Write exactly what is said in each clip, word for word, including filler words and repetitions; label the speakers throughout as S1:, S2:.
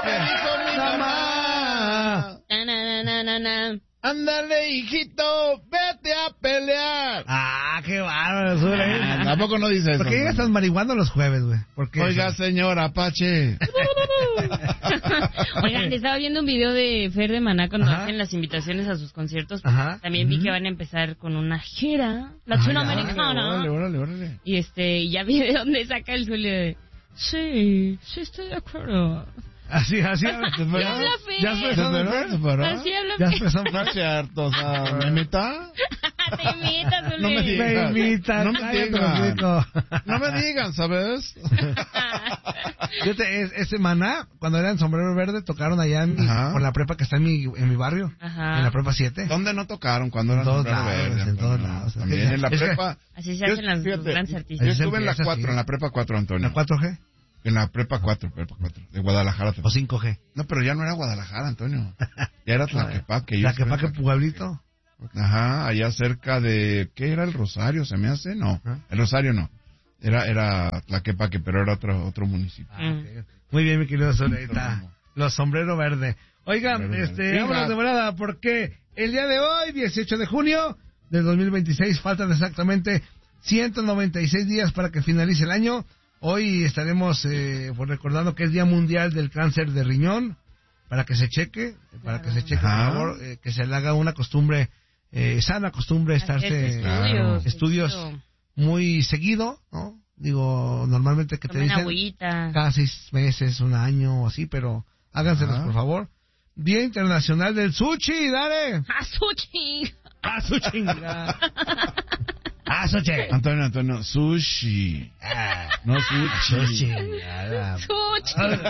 S1: dijo mi mamá.
S2: Na, na, na, na, na.
S1: Ándale, hijito, vete a pelear.
S3: Ah, qué bárbaro, Zule.
S1: Tampoco no dice eso.
S3: ¿Por qué llegas tan marihuana los jueves, güey? ¿Por qué?
S1: Oiga, señor Apache.
S2: Oigan, le estaba viendo un video de Fer de Maná cuando
S3: Ajá.
S2: hacen las invitaciones a sus conciertos.
S3: Ajá.
S2: También vi
S3: Ujú.
S2: que van a empezar con una gira
S3: Ajá,
S2: latinoamericana.
S1: Órale, órale, órale.
S2: Y este, ya vi de dónde saca el suelo de... Sí, sí estoy de acuerdo.
S3: Así, así. Ya
S2: habla Fer.
S3: Ya se empezó a ver.
S2: Así habla
S3: Ya
S2: Fer.
S3: empezó
S1: No es cierto, o sea, ¿me imita?
S2: Te imitas, Zule.
S1: No me digas.
S3: Me imita,
S1: No me
S3: cállate,
S1: digan.
S3: hocico.
S1: No me digan, ¿sabes?
S3: Fíjate, es- ese Maná, cuando era en Sombrero Verde, tocaron allá en mi,
S1: Ajá.
S3: por la prepa que está en mi, en mi barrio,
S2: Ajá.
S3: en la prepa siete.
S1: ¿Dónde no tocaron cuando eran
S3: En todos
S1: Sombrero
S3: lados,
S1: Verde?
S3: en todos
S1: Antonio?
S3: lados.
S1: También en la
S3: Es que-
S1: prepa.
S2: Así se
S1: Yo-
S2: hacen las, los
S1: fíjate,
S2: grandes
S1: Yo
S2: artistas.
S3: Así se
S1: estuve en la
S3: empieza,
S1: cuatro,
S3: sí.
S1: en la prepa cuatro, Antonio.
S3: ¿La cuatro G
S1: En la prepa cuatro, prepa cuatro, de Guadalajara.
S3: o cinco G?
S1: No, pero ya no era Guadalajara, Antonio. Ya era Tlaquepaque. yo
S3: ¿La
S1: estuve
S3: que
S1: en
S3: pa' que pueblito?
S1: Ajá, allá cerca de... ¿Qué era el Rosario? ¿Se me hace? No,
S3: Ajá.
S1: el Rosario no. Era era Tlaquepaque, pero era otro otro municipio.
S3: Ah, ok. Muy bien, mi querido Soleita. Los Sombrero Verde. Oigan,
S1: Sombrero
S3: este,
S1: Verde.
S3: vámonos de volada, porque el día de hoy, dieciocho de junio del dos mil veintiséis, faltan exactamente ciento noventa y seis días para que finalice el año. Hoy estaremos eh, pues, recordando que es Día Mundial del Cáncer de Riñón, para que se cheque, para que se cheque,
S1: Ajá.
S3: por favor, eh, que se le haga una costumbre, eh, sana costumbre, estarse
S2: Hacerse
S1: claro.
S2: estudios.
S3: estudios
S2: seguido.
S3: muy seguido, ¿no? Digo, normalmente que te
S2: Tomen
S3: dicen
S2: agüita.
S3: cada seis meses, un año o así, pero háganselos,
S1: Ajá.
S3: por favor. Día Internacional del Sushi, dale.
S2: ¡A sushi!
S3: ¡Ah, su chinga! ¡Ah, sushi!
S1: Antonio, Antonio, sushi.
S3: Ah,
S1: No
S3: su
S1: sushi.
S3: chingada.
S2: ¡Sushi!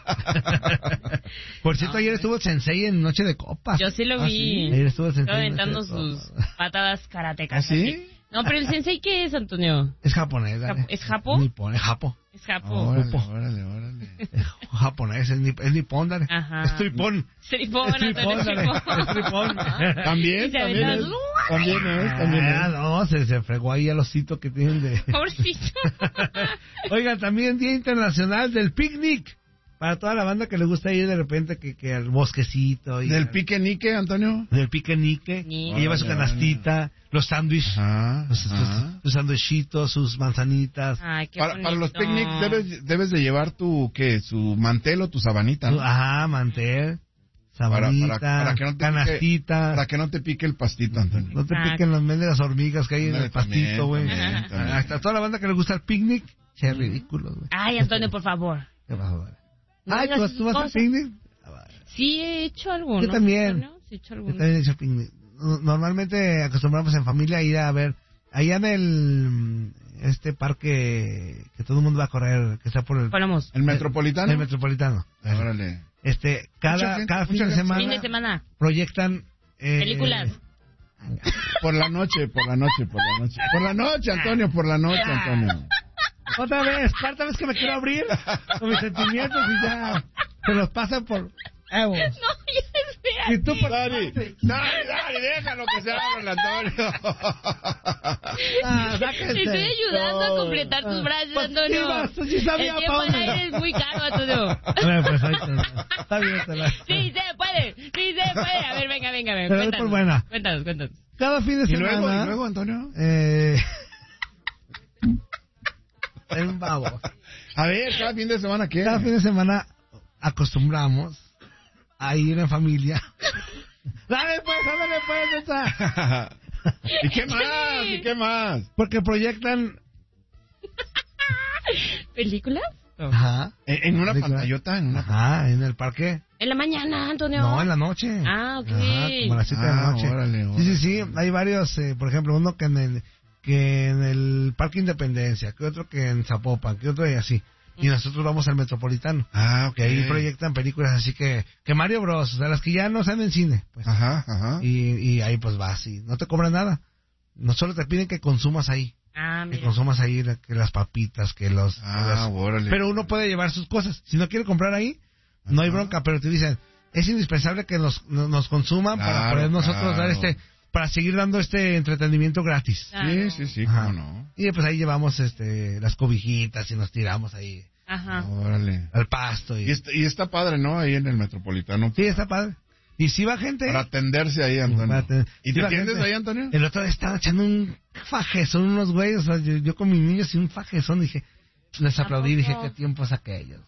S3: Por cierto, ayer estuvo el Sensei en Noche de Copas.
S2: Yo sí lo
S1: ¿Ah,
S2: vi.
S1: sí?
S3: Ayer estuvo el Sensei.
S2: Estaba
S3: en Noche
S2: aventando
S3: de
S2: sus
S3: Copas.
S2: patadas karatecas.
S1: ¿Ah, sí?
S2: así. No, pero el sensei, ¿qué es, Antonio?
S3: Es japonés, dale.
S2: ¿Es japo?
S3: Nipón, es japo.
S2: Es japo.
S1: Órale,
S3: Opo.
S1: órale, órale.
S3: Es japonés, es, nip, es nipón, dale.
S2: Ajá.
S3: Es tripón.
S2: Tripón,
S3: Es
S2: Antonio,
S3: tripón, dale.
S2: tripón.
S3: Es tripón.
S1: También,
S2: Y se
S1: también es.
S2: aventaba-
S1: También es, también
S3: Ah,
S1: es.
S3: no, se, se fregó ahí al osito que tienen de...
S2: Pobrecito.
S3: Oigan, también Día Internacional del Picnic. Para toda la banda que le gusta ir de repente que, que al bosquecito. Y
S1: ¿Del
S3: al-
S1: pique-nique, Antonio?
S3: Del piquenique.
S2: Ni-
S3: Que lleva su
S1: Órale,
S3: canastita, los sándwiches,
S1: Ajá,
S3: los, sus,
S1: ajá.
S3: sus sándwichitos, sus manzanitas.
S2: Ay, qué
S1: Para,
S2: bonito.
S1: para los picnics debes, debes de llevar tu, ¿qué? Su mantel o tu sabanita, ¿no?
S3: Ajá, mantel,
S1: Para,
S3: sabanita,
S1: para, para que no te
S3: canastita.
S1: pique, para que no te pique el pastito, Antonio.
S3: No te
S2: Ah,
S3: piquen las mendigas hormigas que hay en
S1: Ándale,
S3: el pastito,
S1: también,
S3: güey.
S1: también, también.
S3: Hasta toda la banda que le gusta el picnic, sea ridículo, güey.
S2: Ay, Antonio, por favor.
S3: ¿Qué pasó, güey?
S2: No
S3: Ay,
S2: hagas
S3: ¿tú,
S2: esas
S3: tú vas al
S2: cosas.
S3: picnic?
S2: Sí, he hecho algo,
S3: Yo
S2: ¿no?
S3: también.
S2: Antonio? Sí, he hecho
S3: Yo
S2: algo.
S3: también he hecho picnic. No- Normalmente acostumbramos en familia a ir a ver, allá en el, este parque que todo el mundo va a correr, que está por el,
S2: Ponemos.
S1: ¿El metropolitano?
S3: el Metropolitano.
S1: Órale.
S3: Este,
S1: Mucha
S3: cada,
S1: gente,
S3: cada fin
S1: mucha
S3: de
S1: gente.
S3: semana
S2: Fin de semana.
S3: proyectan eh,
S2: Películas.
S1: Por la noche, por la noche, por la noche. Por la noche, Antonio, por la noche, Antonio.
S3: Otra vez, cuarta vez que me quiero abrir con mis sentimientos y ya se los pasan por Evo.
S2: No, ya
S3: Y tú por
S1: Dari, Dari, Dari, déjalo que se abra el Antonio.
S3: Ah,
S2: Te
S3: sáquense.
S2: estoy ayudando a completar tus frases,
S3: Pues,
S2: Antonio.
S3: sí, vas, sí sabía,
S2: El tiempo al
S3: Paula.
S2: aire es muy caro, Antonio.
S3: Bueno, pues ahí está. Está bien, te la-
S2: Sí se puede, sí se puede. A ver, venga, venga, venga.
S3: Pero voy
S2: Cuéntanos,
S3: por buena.
S2: cuéntanos, cuéntanos.
S3: Cada fin de
S1: ¿Y
S3: semana.
S1: luego, y luego, Antonio?
S3: Eh... Es un babo.
S1: A ver, cada fin de semana, ¿qué?
S3: Cada fin de semana acostumbramos a ir en familia. Dale pues, ándale pues, esa.
S1: ¿Y qué más? ¿Y qué más?
S3: Porque proyectan.
S2: ¿Películas?
S3: Ajá.
S1: ¿En en una
S3: Película.
S1: pantallota? ¿En una
S3: Ajá, en el parque.
S2: En la mañana, Antonio.
S3: No, en la noche.
S2: Ah, ok.
S3: Ajá, como a las siete de la
S1: Ah,
S3: noche.
S1: órale, órale.
S3: Sí, sí, sí. Hay varios, eh, por ejemplo, uno que en el que en el Parque Independencia, que otro que en Zapopan, que otro y así. Y nosotros vamos al Metropolitano.
S1: Ah, ok.
S3: Que ahí proyectan películas así que que Mario Bros, o sea, las que ya no salen en cine, pues.
S1: Ajá, ajá.
S3: Y, y ahí pues vas y no te cobran nada. No solo te piden que consumas ahí.
S2: Ah,
S3: Que
S2: mira.
S3: consumas ahí la- que las papitas, que los...
S1: Ah,
S3: los-
S1: órale.
S3: Pero uno puede llevar sus cosas. Si no quiere comprar ahí, no hay
S1: Ajá.
S3: bronca, pero te dicen, es indispensable que nos, no- nos consuman para
S1: Claro,
S3: poder nosotros
S1: claro.
S3: dar este, para seguir dando este entretenimiento gratis.
S2: Claro.
S1: Sí, sí, sí,
S3: Ajá.
S1: cómo no.
S3: Y pues ahí llevamos este las cobijitas y nos tiramos ahí
S2: Ajá.
S1: Órale.
S3: al pasto. Y,
S1: Y está, y está padre, ¿no? Ahí en el Metropolitano.
S3: sí, está padre. Y si va gente...
S1: Para atenderse ahí, Antonio.
S3: Para atender-
S1: ¿Y
S3: sí
S1: te
S3: va
S1: atiendes
S3: gente.
S1: ahí, Antonio?
S3: El otro día estaban echando un fajezón, unos güeyes, o sea, yo, yo con mis niños y un fajezón, dije, les aplaudí, dije, qué tiempos aquellos.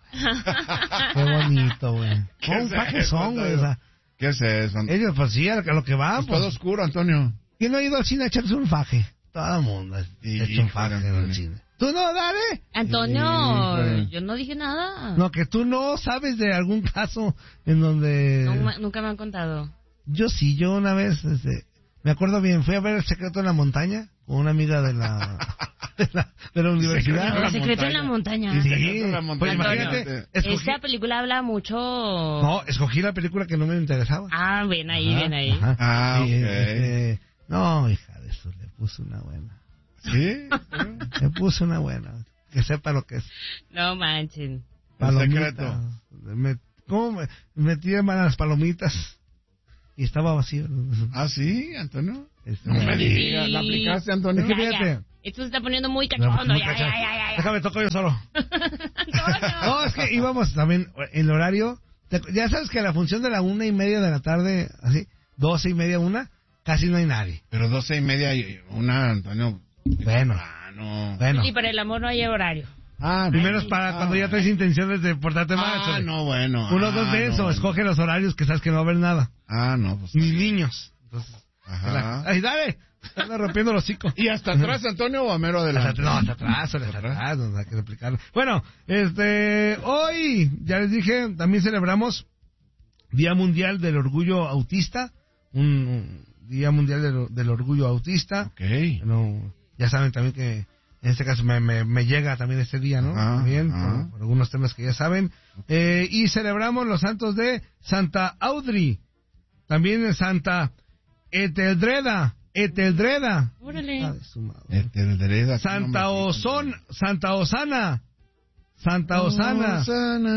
S3: Qué bonito, güey.
S1: ¿Qué
S3: Oh, un
S1: es
S3: fajezón,
S1: eso,
S3: güey, o sea,
S1: ¿Qué es eso? Antonio?
S3: ellos, pues sí, a lo que van,
S1: Es todo
S3: pues.
S1: oscuro, Antonio.
S3: ¿Quién no ha ido al cine a echarse un faje? Todo el mundo ha
S1: Y-
S3: hecho un faje en
S1: híjole,
S3: el cine. ¿Tú no, Dale?
S2: Antonio,
S1: Híjole.
S2: yo no dije nada.
S3: No, que tú no sabes de algún caso en donde...
S2: No me- nunca me han contado.
S3: Yo sí, yo una vez, este, me acuerdo bien, fui a ver El secreto en la montaña con una amiga de la, de la, de la universidad.
S1: La
S2: El secreto en
S1: montaña.
S2: la montaña.
S3: Sí,
S1: secreto en la
S3: pues
S1: montaña.
S3: imagínate, escogí,
S2: Esta película habla mucho...
S3: no, escogí la película que no me interesaba.
S2: Ah, bien ahí,
S3: Ajá,
S2: bien ahí.
S3: ajá.
S1: Ah,
S3: Sí,
S1: ok.
S3: este, no, hija de eso, le puse una buena.
S1: ¿Sí?
S3: Le puse una buena. Que sepa lo que es.
S2: No manchen.
S3: Palomita.
S1: secreto.
S3: Me, ¿Cómo me metí en las palomitas? Y estaba vacío.
S1: ¿Ah, sí, Antonio?
S3: Este,
S1: No me
S2: Sí.
S1: digas, ¿la aplicaste, Antonio?
S3: Es que
S2: Ya,
S3: fíjate.
S2: ya. Esto se está poniendo muy
S3: No,
S2: cachondo.
S3: muy
S2: Ya,
S3: cachondo.
S2: ya, ya, ya, ya.
S3: Déjame, toco yo solo.
S2: Antonio.
S3: No, es que íbamos también en el horario. te- Ya sabes que la función de la una y media de la tarde, así, doce y media, una, casi no hay nadie.
S1: Pero doce y media y una, Antonio.
S3: Bueno.
S1: Temprano.
S3: Bueno,
S2: Y para el amor no hay horario.
S1: Ah,
S3: primero es para
S1: ah,
S3: cuando ya traes intenciones de portarte mal.
S1: Ah,
S3: Chole.
S1: no, bueno.
S3: Uno
S1: ah,
S3: dos de eso,
S1: no,
S3: escoge los horarios que sabes que no va a haber nada.
S1: Ah, no, pues.
S3: Ni niños. Entonces,
S1: Ajá.
S3: ¡ay, dale! Anda rompiendo los hocico.
S1: ¿Y hasta atrás, Antonio, o a mero
S3: Hasta,
S1: adelante?
S3: no, hasta atrás, hasta atrás, no, hay que explicarlo. Bueno, este, hoy, ya les dije, también celebramos Día Mundial del Orgullo Autista, un, un Día Mundial del, del Orgullo Autista.
S1: Ok.
S3: Bueno, ya saben también que en este caso me, me, me llega también este día, ¿no?
S1: Ajá,
S3: También,
S1: ajá.
S3: por, por algunos temas que ya saben. Eh, y celebramos los santos de Santa Audrey, también de Santa Eteldreda, Eteldreda.
S2: Órale.
S3: Ah, de su madre.
S1: Eteldreda,
S3: Santa
S1: no me-
S3: Oson, Santa Osana, Santa Osana.
S1: Osana.